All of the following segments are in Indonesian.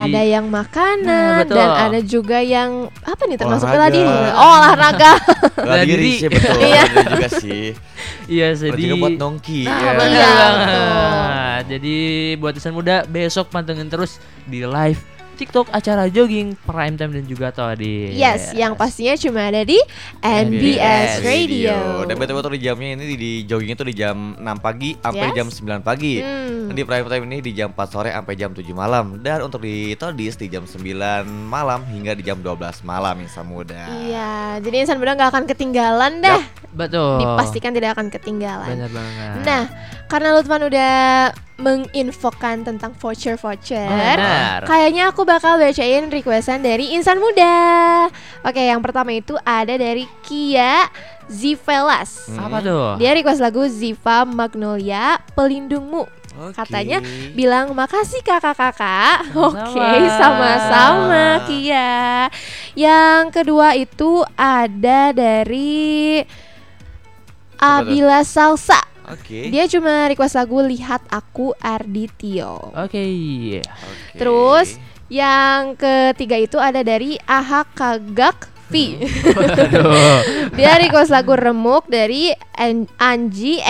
Ada yang makanan betul. dan ada juga yang apa nih termasuk Olahraga. bela diri? Oh, olahraga. Bela diri sih betul. Iya. Ada juga sih. Iya, Ada jadi juga buat nongki. Nah, ya. benar Iya, banget. Jadi buat insan muda besok pantengin terus di live TikTok acara jogging prime time dan juga Toddy. Yes, yang pastinya cuma ada di NBS Radio. Dan betul di jamnya ini di jogging itu di jam 6 pagi sampai Yes. jam 9 pagi. Hmm. Dan di prime time ini di jam 4 sore sampai jam 7 malam. Dan untuk di Todis di jam 9 malam hingga di jam 12 malam insan muda. Iya, jadi insan muda nggak akan ketinggalan dah. Betul. Dipastikan tidak akan ketinggalan. Benar banget. Nah, karena Lutman udah menginfokan tentang voucher-voucher, Benar. kayaknya aku bakal bacain requestan dari insan muda. Oke, yang pertama itu ada dari Kia Zivelas. Apa tuh? Dia request lagu Ziva Magnolia Pelindungmu. Oke. Katanya bilang makasih kakak-kakak. Oke, Sama-sama. sama-sama Kia. Yang kedua itu ada dari Siapa tuh? Abila Salsa. Oke. Dia cuma request lagu Lihat Aku Arditio. Oke. Oke. Terus yang ketiga itu ada dari Aha Kagak V. Aduh. Dia request lagu Remuk dari Angie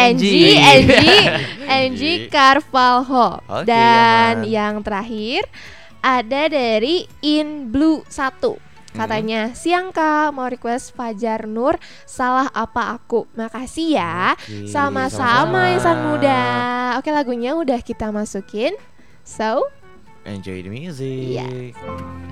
Carvalho. Oke, Dan aman. yang terakhir ada dari In Blue 1. Katanya, siang kak, mau request Fajar Nur, salah apa aku? Makasih ya. Oke, Sama-sama sama-sama. insan muda. Oke, lagunya udah kita masukin. So, Enjoy the music. Iya.